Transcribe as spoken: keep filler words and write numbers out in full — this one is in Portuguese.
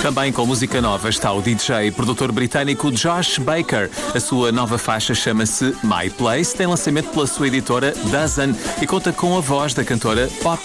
Também com música nova está o D J e produtor britânico Josh Baker. A sua nova faixa chama-se My Place, tem lançamento pela sua editora Dozen e conta com a voz da cantora pop